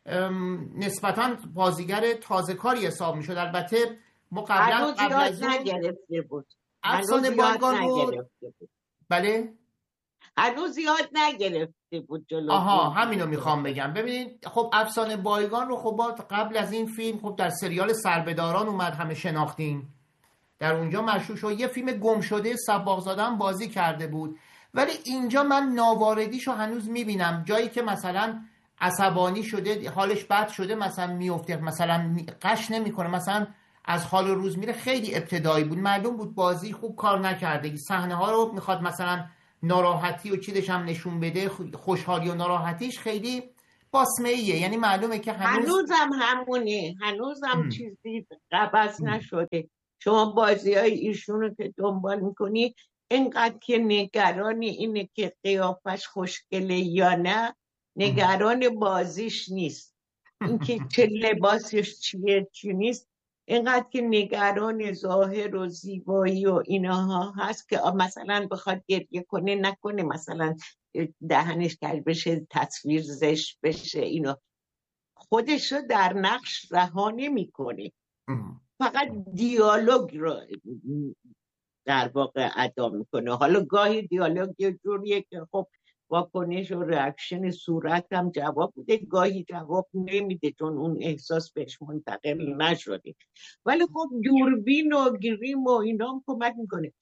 نسبتاً بازیگر تازه کاری حساب میشد. البته ما قبلا قبل از نگرفته بود افسانه بایگان رو بله هنوز زیاد نگرفته بود جلو. آها همینو میخوام بگم. ببینید خب افسانه بایگان رو خب قبل از این فیلم خب در سریال سربداران اومد، همه شناختیم، در اونجا مشهور شد. یه فیلم گم شده سباقزاده هم بازی کرده بود. ولی اینجا من ناواردیشو هنوز میبینم، جایی که مثلا عصبانی شده، حالش بد شده، مثلا میفته، مثلا قش نمیکنه، مثلا از حال و روز میره. خیلی ابتدایی بود، معلوم بود بازی خوب کار نکرده. صحنه ها رو میخواد مثلا ناراحتی و چیزش هم نشون بده، خوشحالی و ناراحتیش خیلی باسمه‌ایه، یعنی معلومه که هنوز هنوزم همونه، هنوزم چیزی عوض نشده. شما بازی های ایشونو که دنبال میکنی اینقدر که نگرانی اینه که قیافش خوشگله یا نه، نگران بازیش نیست، اینکه چه لباسش چیه چی نیست، اینقدر که نگران ظاهر و زیبایی و اینها هست که مثلا بخواد گریه کنه نکنه، مثلا دهنش کج بشه، تصویر زشت بشه، اینو خودش رو در نقش رها نمی‌کنه، فقط دیالوگ رو در واقع ادا میکنه. حالا گاهی دیالوگ یه جوریه که خب واکنش و ریاکشن صورت هم جواب بوده، گاهی جواب نمیده چون اون احساس بهش منتقل نشده. ولی خب دوربین و گریم و اینا هم کمک میکنه.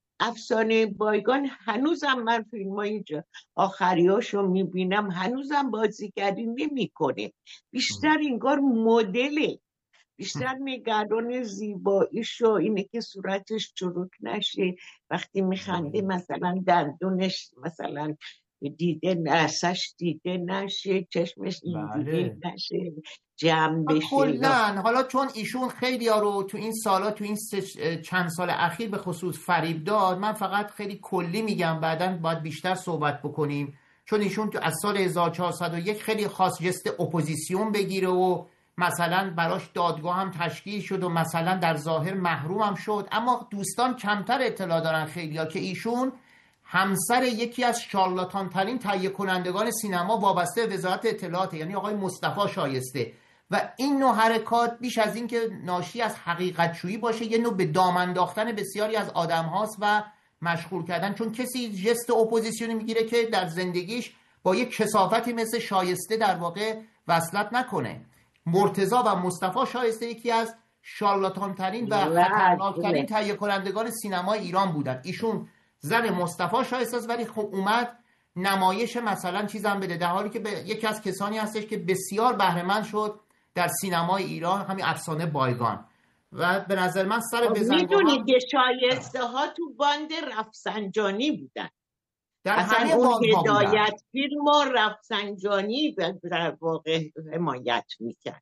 افسانه بایگان هنوزم من فیلم های آخریاشو میبینم، هنوزم بازیگری نمیکنه، بیشتر انگار مدله، بیشتر نگران زیباییشو، اینه که صورتش چروک نشه، وقتی میخنده مثلا دندونش مثلا دیده نرسش دیده نشه، چشمش اینجوری نشه، جمع بشه. کلن حالا چون ایشون خیلی ها رو تو این سالا تو این چند سال اخیر به خصوص فریب داد، من فقط خیلی کلی میگم، بعداً باید بیشتر صحبت بکنیم، چون ایشون تو از سال هزار و چهارصد و یک خیلی خواست جست اپوزیسیون بگیره و مثلا براش دادگاه هم تشکیل شد و مثلا در ظاهر محروم هم شد، اما دوستان کمتر اطلاع دارن خیلیا که ایشون همسر یکی از شارلاتان ترین تهیه کنندگان سینما وابسته به وزارت اطلاعات، یعنی آقای مصطفی شایسته، و این نوع حرکات بیش از این که ناشی از حقیقت جویی باشه، یه نوع به دام انداختن بسیاری از آدم هاست و مشغول کردن، چون کسی جست اپوزیسیونی میگیره که در زندگیش با یک کثافتی مثل شایسته در واقع وصلت نکنه. مرتضی و مصطفی شایسته یکی از شارلاتان ترین و خطرناک ترین تهیه کنندگان سینمای ایران بودن. ایشون زن مصطفی شایسته است، ولی خب اومد نمایش مثلا چیزم بده، در حالی که به یکی از کسانی هستش که بسیار بهره‌مند شد در سینمای ایران، همین افسانه بایگان. و به نظر من سر بزنگاه میدونی که شایسته ها تو باند رفسنجانی بودن، در اصلا اون هدایت فیلم و رفسنجانی در واقع حمایت میکرد.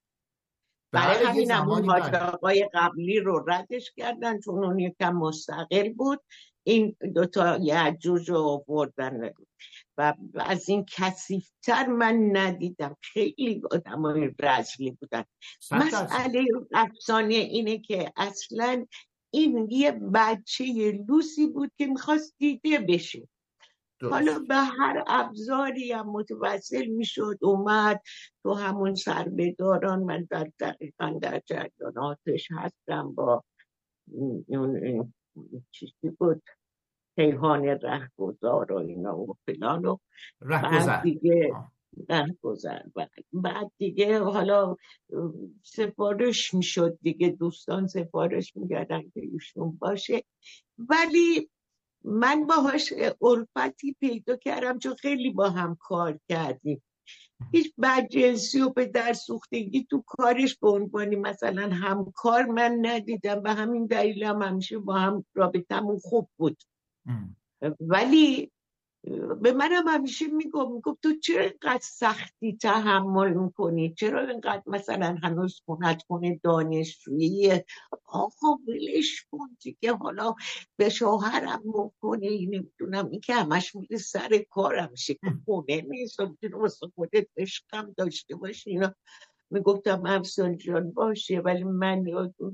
برای همین هم اون آقای قبلی رو ردش کردن چون اون یکم مستقل بود، این دوتا یعجوج رو آوردن و از این کثیف‌تر من ندیدم، خیلی آدم های رزلی بودن. مسئله افسانه اینه که اصلا این یه بچه لوسی بود که میخواست دیده بشه، حالا به هر ابزاری هم متوسل میشد، اومد تو همون سربهداران، من در دقیقا در جریاناتش هستم، با اون چیزی بود کیهان رهگذار و اینا و فلان و بعد دیگه رهگذر بعد دیگه حالا سفارش میشد دیگه، دوستان سفارش میگردن که ایشون باشه، ولی من باهاش الفتی پیدا کردم چون خیلی با هم کار کردیم. هیچ بدجنسی و به در سوختگی تو کارش به عنوانی مثلا همکار من ندیدم، به همین دلیل هم همیشه با هم رابطمون خوب بود. ام. ولی به منم همیشه میگم میگم تو چرا اینقدر سختی تحمل میکنی، چرا اینقدر مثلا هنوز خونت کنه دانشجویی، آقا ولش کن دیگه، حالا به شوهرم میکنه، نمیدونم این که همش میره سر کارم میشه که خونه نیست، میتونه واسه خودت عشقم داشته باشی اینا. میگفتم افسان جان باشه، ولی من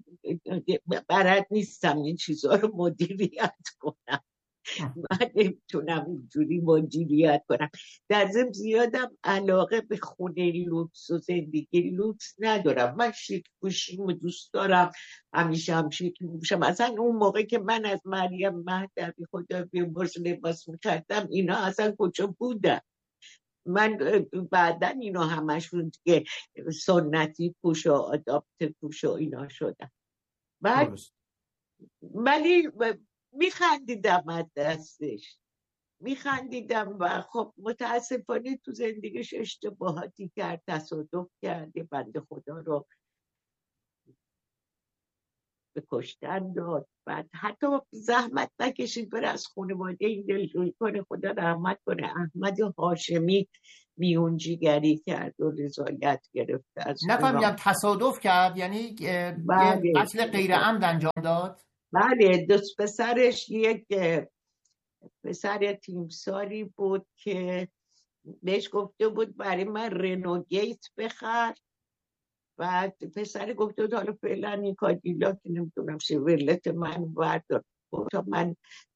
بلد نیستم این چیزها رو مدیریت کنم، من نمیتونم اینجوری مدیریت کنم. در ضمن زیادم علاقه به خونه لوکس و زندگی لوکس ندارم، من شیک پوشیمو دوست دارم، همیشه هم شیک میپوشم. اصلا اون موقع که من از مریم مهدوی خدا بیامرز لباس میکردم اینا اصلا کجا بودن؟ من بعدا اینا همشون که سنتی پوش و آداپت پوش و اینا شدن. بعد ولی میخندیدم از دستش، میخندیدم و خب متاسفانه تو زندگیش اشتباهاتی کرد، تصادف کرده، بنده خدا رو به کشتن داد، بعد حتی زحمت نکشید بره از خانواده این دلجویی کنه، خدا رحمت کنه. احمد هاشمی میونجیگری کرد و رضایت گرفت از نفهمیدم تصادف کرد یعنی یه قتل غیر عمد انجام داد؟ بله، دوست پسرش یک پسر تیمساری بود که بهش گفته بود برای من رنوگیت بخر، بعد پسر گفته بود حالا فعلا این کادیلاک نمیدونم شورلت من بردار، گفتم من